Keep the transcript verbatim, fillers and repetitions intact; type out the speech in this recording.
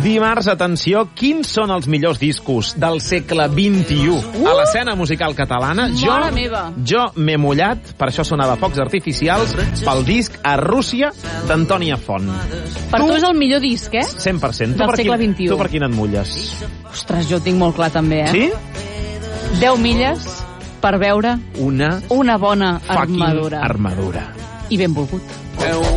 Dimarts, atenció, quins són els millors discos del segle vint-i-u uh! a l'escena musical catalana? Mare meva. Jo m'he mullat, per això sonava focs artificials, pel disc A Rússia d'Antònia Font. Per tu, tu és el millor disc, eh? cent per cent. Del segle vint-i-u. Tu per quin et mulles? Ostres, jo ho tinc molt clar també, eh? Sí? deu milles per veure una, una bona armadura. armadura. I benvolgut.